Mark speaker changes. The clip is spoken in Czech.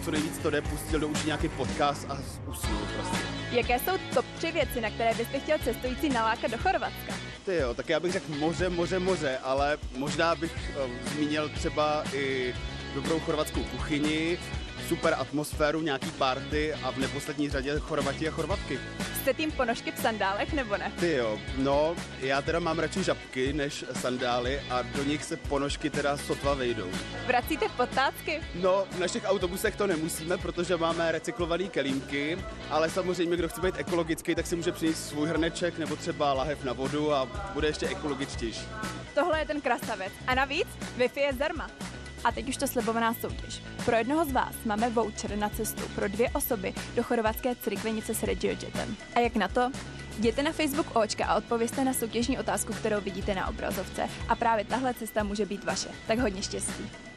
Speaker 1: co nejvíc to jde, pustil do uší nějaký podcast a usnul prostě.
Speaker 2: Jaké jsou top 3 věci, na které byste chtěl cestující nalákat do Chorvatska?
Speaker 1: Ty jo, tak já bych řekl moře, ale možná bych zmínil třeba i dobrou chorvatskou kuchyni, super atmosféru, nějaký party a v neposlední řadě Chorvati a Chorvatky.
Speaker 2: Jste tým ponožky v sandálech nebo ne?
Speaker 1: Ty jo, no, já teda mám radši žabky než sandály a do nich se ponožky teda sotva vejdou.
Speaker 2: Vracíte podtácky?
Speaker 1: No, v našich autobusech to nemusíme, protože máme recyklované kelímky, ale samozřejmě, kdo chce být ekologický, tak si může přinést svůj hrneček nebo třeba lahev na vodu a bude ještě ekologičtější.
Speaker 2: Tohle je ten krasavec. A navíc Wi-Fi je zdarma. A teď už to slibovaná soutěž. Pro jednoho z vás máme voucher na cestu pro 2 osoby do chorvatské Crikvenice s RegioJetem. A jak na to? Jděte na Facebook Očka a odpovězte na soutěžní otázku, kterou vidíte na obrazovce. A právě tahle cesta může být vaše. Tak hodně štěstí.